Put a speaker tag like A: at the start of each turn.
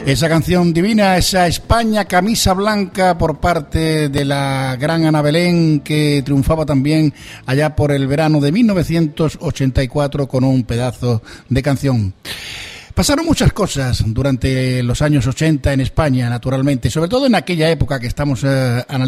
A: Esa canción divina, esa España camisa blanca por parte de la gran Ana Belén, que triunfaba también allá por el verano de 1984 con un pedazo de canción. Pasaron muchas cosas durante los años 80 en España, naturalmente, sobre todo en aquella época que estamos analizando.